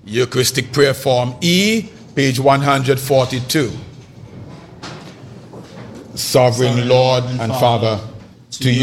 Eucharistic Prayer Form E, page 142. Sovereign Lord and Father, to you